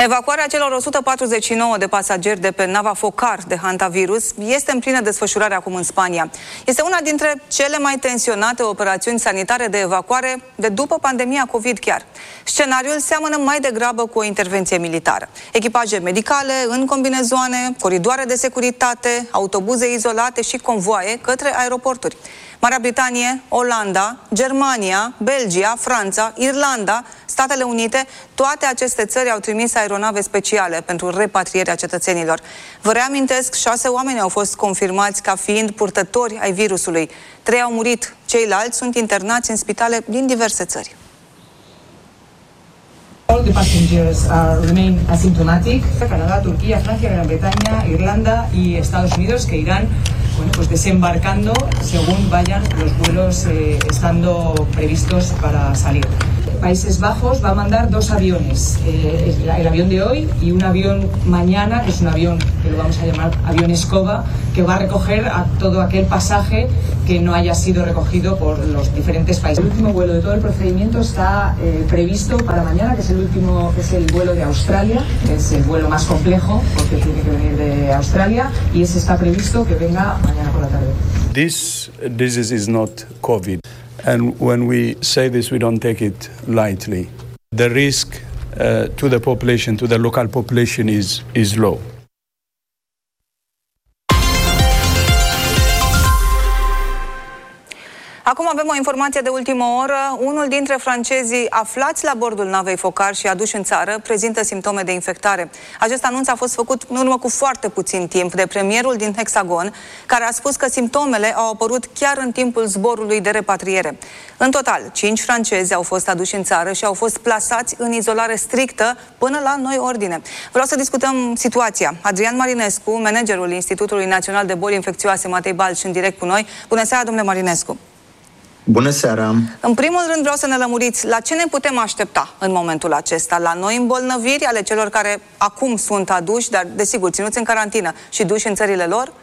Evacuarea celor 149 de pasageri de pe nava Focar de hantavirus este în plină desfășurare acum în Spania. Este una dintre cele mai tensionate operațiuni sanitare de evacuare de după pandemia COVID chiar. Scenariul seamănă mai degrabă cu o intervenție militară. Echipaje medicale în combinezoane, coridoare de securitate, autobuze izolate și convoaie către aeroporturi. Marea Britanie, Olanda, Germania, Belgia, Franța, Irlanda, Statele Unite, toate aceste țări au trimis aeronave speciale pentru repatrierea cetățenilor. Vă reamintesc, 6 oameni au fost confirmați ca fiind purtători ai virusului. 3 au murit, ceilalți sunt internați în spitale din diverse țări. All the passengers remain asymptomatic. Canadá, Turquía, Francia, Gran Bretaña, Irlanda y Estados Unidos que irán pues desembarcando según vayan los vuelos estando previstos para salir. Países Bajos va a mandar 2 aviones, el avión de hoy y un avión mañana, que es un avión que lo vamos a llamar avión escoba, que va a recoger a todo aquel pasaje que no haya sido recogido por los diferentes países. El último vuelo de todo el procedimiento está previsto para mañana, que es el último, que es el vuelo de Australia, que es el vuelo más complejo porque tiene que venir de Australia, y ese está previsto que venga mañana por la tarde. This disease is not COVID. And when we say this, we don't take it lightly. The risk to the population, to the local population is low. Acum avem o informație de ultimă oră. Unul dintre francezii aflați la bordul navei Focar și aduși în țară prezintă simptome de infectare. Acest anunț a fost făcut în urmă cu foarte puțin timp de premierul din Hexagon, care a spus că simptomele au apărut chiar în timpul zborului de repatriere. În total, 5 francezi au fost aduși în țară și au fost plasați în izolare strictă până la noi ordine. Vreau să discutăm situația. Adrian Marinescu, managerul Institutului Național de Boli Infecțioase Matei Balci, în direct cu noi. Bună seara, domnule Marinescu! Bună seara! În primul rând vreau să ne lămuriți la ce ne putem aștepta în momentul acesta, la noi îmbolnăviri ale celor care acum sunt aduși, dar desigur ținuți în carantină și duși în țările lor?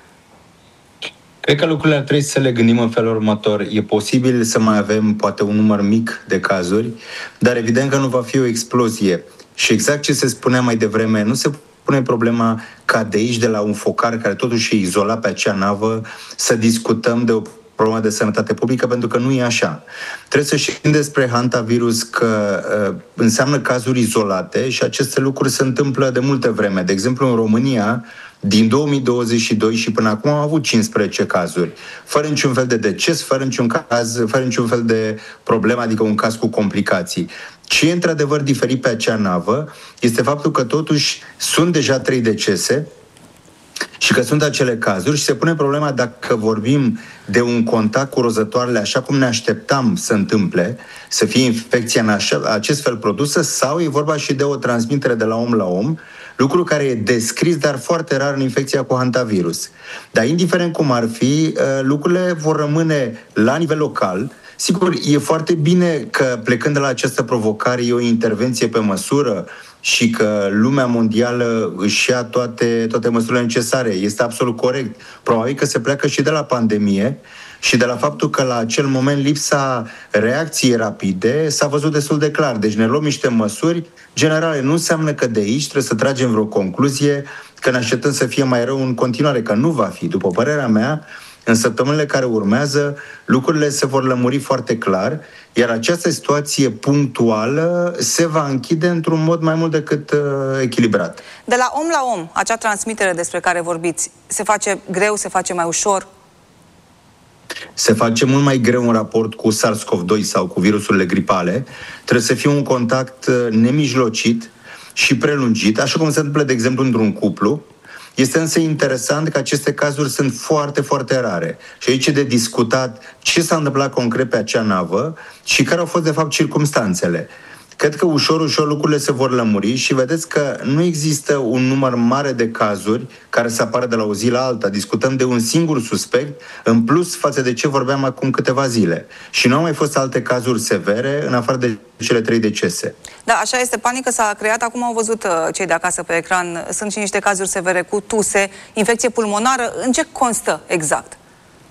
Cred că lucrurile ar trebui să le gândim în felul următor. E posibil să mai avem poate un număr mic de cazuri, dar evident că nu va fi o explozie. Și exact ce se spunea mai devreme, nu se pune problema ca de aici, de la un focar care totuși e izolat pe acea navă, să discutăm de o problemă de sănătate publică, pentru că nu e așa. Trebuie să știm despre hantavirus că înseamnă cazuri izolate și aceste lucruri se întâmplă de multe vreme. De exemplu, în România, din 2022 și până acum am avut 15 cazuri, fără niciun fel de deces, fără niciun fel de problemă, adică un caz cu complicații. Ce e într-adevăr diferit pe acea navă este faptul că totuși sunt deja 3 decese și că sunt acele cazuri și se pune problema dacă vorbim de un contact cu rozătoarele așa cum ne așteptam să întâmple, să fie infecția în acest fel produsă, sau e vorba și de o transmitere de la om la om, lucru care e descris, dar foarte rar în infecția cu hantavirus. Dar indiferent cum ar fi, lucrurile vor rămâne la nivel local. Sigur, e foarte bine că plecând de la această provocare e o intervenție pe măsură și că lumea mondială își ia toate măsurile necesare. Este absolut corect. Probabil că se pleacă și de la pandemie și de la faptul că la acel moment lipsa reacției rapide s-a văzut destul de clar. Deci ne luăm niște măsuri generale. Nu înseamnă că de aici trebuie să tragem vreo concluzie că ne așteptăm să fie mai rău în continuare, că nu va fi. După părerea mea, în săptămânile care urmează, lucrurile se vor lămuri foarte clar, iar această situație punctuală se va închide într-un mod mai mult decât echilibrat. De la om la om, acea transmitere despre care vorbiți, se face greu, se face mai ușor? Se face mult mai greu în raport cu SARS-CoV-2 sau cu virusurile gripale. Trebuie să fie un contact nemijlocit și prelungit, așa cum se întâmplă, de exemplu, într-un cuplu. Este însă interesant că aceste cazuri sunt foarte, foarte rare. Și aici e de discutat ce s-a întâmplat concret pe acea navă și care au fost, de fapt, circumstanțele. Cred că ușor, ușor lucrurile se vor lămuri și vedeți că nu există un număr mare de cazuri care să apară de la o zi la alta. Discutăm de un singur suspect, în plus față de ce vorbeam acum câteva zile. Și nu au mai fost alte cazuri severe, în afară de cele 3 decese. Da, așa este, panică s-a creat. Acum au văzut cei de acasă pe ecran. Sunt și niște cazuri severe cu tuse, infecție pulmonară. În ce constă exact?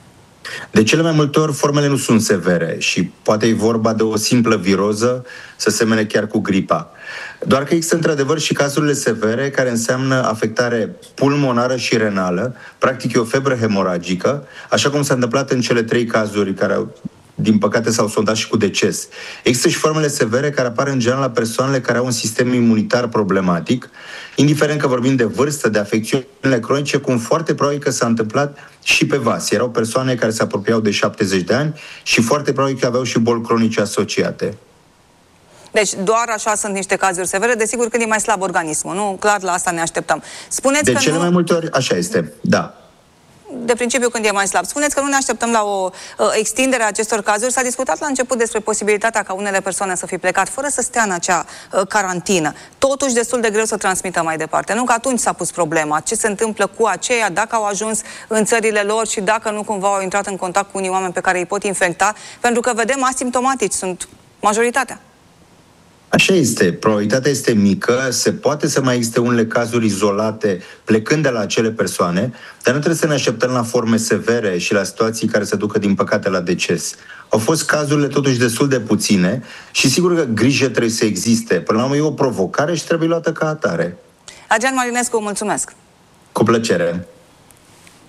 De cele mai multe ori, formele nu sunt severe și poate e vorba de o simplă viroză, să semene chiar cu gripa. Doar că există într-adevăr și cazurile severe, care înseamnă afectare pulmonară și renală, practic e o febră hemoragică, așa cum s-a întâmplat în cele 3 cazuri care, din păcate, s-au sondat și cu deces. Există și formele severe care apar în general la persoanele care au un sistem imunitar problematic, indiferent că vorbim de vârstă, de afecțiunile cronice, cum foarte probabil că s-a întâmplat și pe VAS. Erau persoane care se apropiau de 70 de ani și foarte probabil că aveau și boli cronice asociate. Deci doar așa sunt niște cazuri severe, desigur când e mai slab organismul, nu? Clar, la asta ne așteptăm. Spuneți de că cele mai multe ori așa este, da. De principiu când e mai slab. Spuneți că nu ne așteptăm la o extindere a acestor cazuri. S-a discutat la început despre posibilitatea ca unele persoane să fi plecat fără să stea în acea carantină. Totuși destul de greu să transmită mai departe. Nu că atunci s-a pus problema. Ce se întâmplă cu aceia dacă au ajuns în țările lor și dacă nu cumva au intrat în contact cu unii oameni pe care îi pot infecta, pentru că vedem asimptomatici sunt majoritatea. Așa este, probabilitatea este mică, se poate să mai existe unele cazuri izolate plecând de la acele persoane, dar nu trebuie să ne așteptăm la forme severe și la situații care se ducă, din păcate, la deces. Au fost cazurile totuși destul de puține și sigur că grijă trebuie să existe. Până la urmă e o provocare și trebuie luată ca atare. Adrian Marinescu, mulțumesc! Cu plăcere!